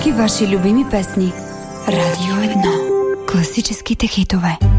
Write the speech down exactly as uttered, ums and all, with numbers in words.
Всички ваши любими песни. Радио едно. Класическите хитове.